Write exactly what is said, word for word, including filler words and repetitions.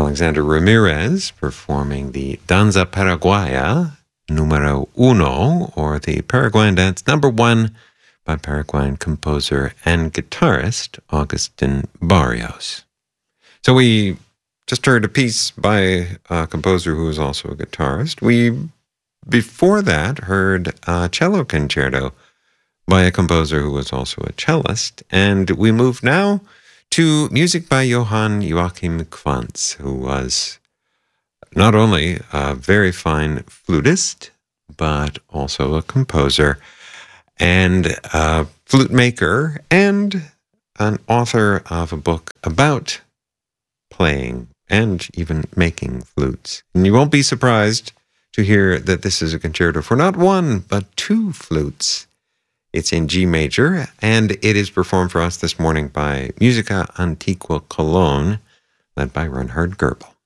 Alexander Ramirez performing the Danza Paraguaya Numero Uno, or the Paraguayan Dance Number One, by Paraguayan composer and guitarist Agustin Barrios. So we just heard a piece by a composer who is also a guitarist. We, before that, heard a cello concerto by a composer who was also a cellist. And we move now to music by Johann Joachim Quantz, who was not only a very fine flutist, but also a composer and a flute maker and an author of a book about playing and even making flutes. And you won't be surprised to hear that this is a concerto for not one, but two flutes. It's in G major, and it is performed for us this morning by Musica Antiqua Cologne, led by Reinhard Goebel.